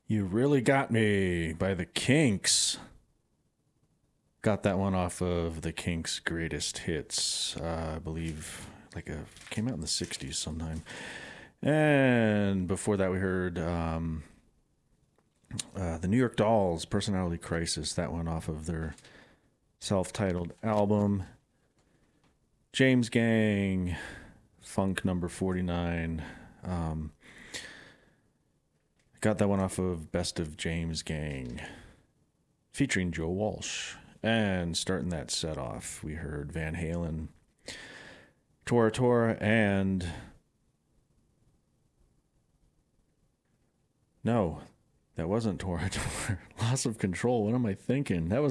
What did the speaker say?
You Really Got Me by the Kinks. Got that one off of the Kinks' greatest hits. I believe came out in the 60s sometime. And before that, we heard the New York Dolls, Personality Crisis. That one off of their self titled album. James Gang, Funk number 49. Got that one off of Best of James Gang, featuring Joe Walsh. And starting that set off, we heard Van Halen, Tora Tora, and no, that wasn't Tora Tora. Loss of Control. What am I thinking? That was